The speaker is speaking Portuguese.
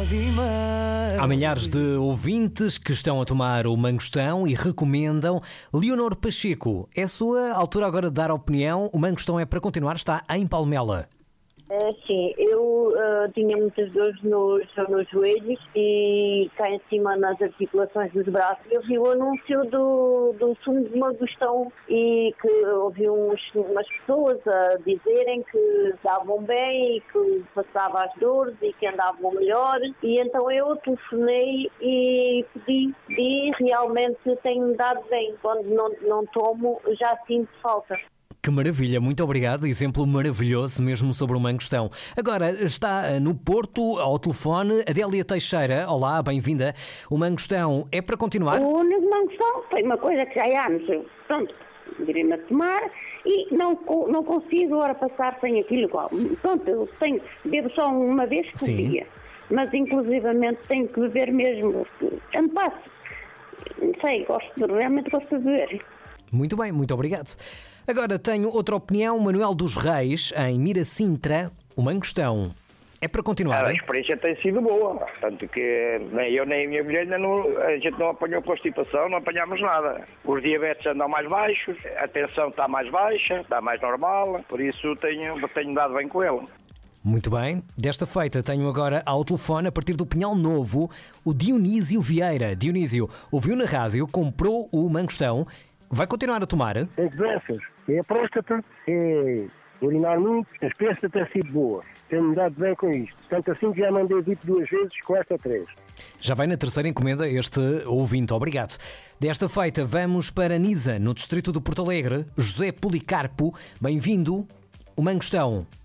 Há milhares de ouvintes que estão a tomar o mangostão e recomendam. Leonor Pacheco, é a sua altura agora de dar a opinião. O mangostão é para continuar, está em Palmela. Sim, eu tinha muitas dores nos joelhos e cá em cima nas articulações dos braços. Eu vi o anúncio do sumo de mangostão e que ouvi umas pessoas a dizerem que estavam bem e que passava as dores e que andavam melhor. E então eu telefonei e pedi e realmente tem-me dado bem. Quando não tomo, já sinto falta. Que maravilha, muito obrigado, exemplo maravilhoso mesmo sobre o mangostão. Agora está no Porto, ao telefone, Adélia Teixeira. Olá, bem-vinda. O mangostão é para continuar? O único mangostão foi uma coisa que já há anos, pronto, virei-me a tomar e não consigo agora passar sem aquilo igual. Pronto, eu bebo só uma vez por dia, mas inclusivamente tenho que beber mesmo, tanto passo. Não sei, realmente gosto de beber. Muito bem, muito obrigado. Agora tenho outra opinião, Manuel dos Reis, em Miracintra, o mangostão. É para continuar? A experiência tem sido boa, tanto que nem eu nem a minha mulher a gente não apanhou constipação, não apanhamos nada. Os diabetes andam mais baixos, a tensão está mais baixa, está mais normal, por isso tenho dado bem com ele. Muito bem. Desta feita tenho agora ao telefone, a partir do Pinhal Novo, o Dionísio Vieira. Dionísio, ouviu na rádio, comprou o mangostão. Vai continuar a tomar? Tem doenças. É a próstata, é urinar muito, a experiência tem sido boa. Tenho-me dado bem com isto. Tanto assim que já mandei dito 2 vezes, com esta 3. Já vai na terceira encomenda este ouvinte, obrigado. Desta feita vamos para Nisa, no distrito de Porto Alegre. José Policarpo, bem-vindo. O mangostão